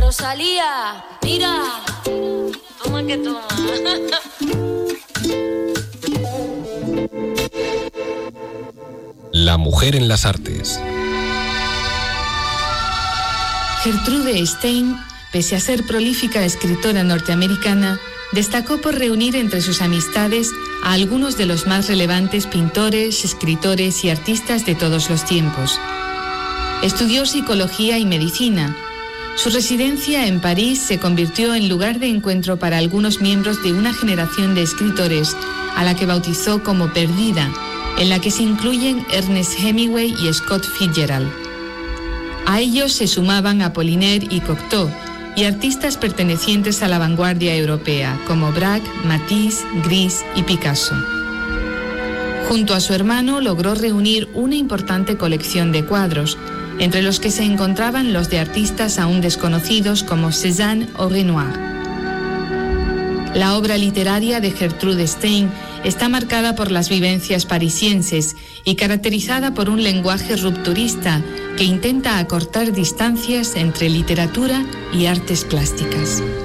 Rosalía, mira, toma que toma. La mujer en las artes. Gertrude Stein, pese a ser prolífica escritora norteamericana, destacó por reunir entre sus amistades a algunos de los más relevantes pintores, escritores y artistas de todos los tiempos. Estudió psicología y medicina. Su residencia en París se convirtió en lugar de encuentro para algunos miembros de una generación de escritores a la que bautizó como Perdida, en la que se incluyen Ernest Hemingway y Scott Fitzgerald. A ellos se sumaban Apollinaire y Cocteau, y artistas pertenecientes a la vanguardia europea, como Braque, Matisse, Gris y Picasso. Junto a su hermano logró reunir una importante colección de cuadros, entre los que se encontraban los de artistas aún desconocidos como Cézanne o Renoir. La obra literaria de Gertrude Stein está marcada por las vivencias parisienses y caracterizada por un lenguaje rupturista que intenta acortar distancias entre literatura y artes plásticas.